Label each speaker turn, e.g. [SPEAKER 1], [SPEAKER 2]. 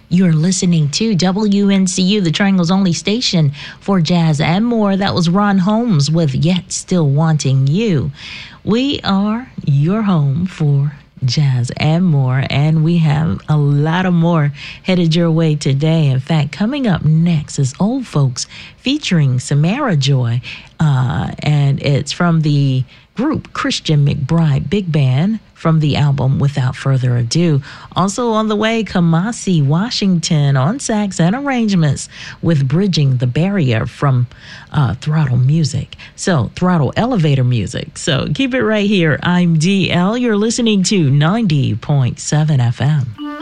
[SPEAKER 1] You're listening to WNCU, the Triangle's only station for jazz and more. That was Ron Holmes with Yet Still Wanting You. We are your home for jazz and more, and we have a lot of more headed your way today. In fact, coming up next is Old Folks featuring Samara Joy, and it's from the group Christian McBride Big Band from the album Without Further Ado. Also on the way, Kamasi Washington on sax and arrangements with Bridging the Barrier from Throttle Music. So, Throttle Elevator Music. So, keep it right here. I'm DL. You're listening to 90.7 FM.